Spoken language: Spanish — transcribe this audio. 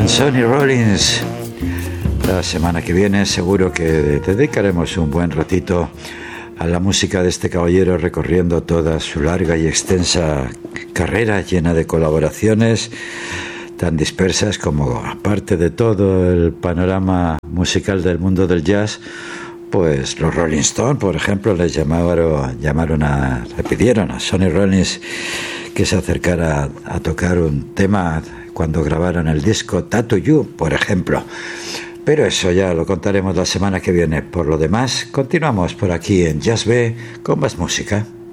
Sonny Rollins. La semana que viene seguro que dedicaremos un buen ratito a la música de este caballero, recorriendo toda su larga y extensa carrera llena de colaboraciones tan dispersas como, aparte de todo el panorama musical del mundo del jazz, pues los Rolling Stones, por ejemplo, le pidieron a Sonny Rollins que se acercara a tocar un tema cuando grabaron el disco Tattoo You, por ejemplo. Pero eso ya lo contaremos la semana que viene. Por lo demás, continuamos por aquí en Jazz B con más música.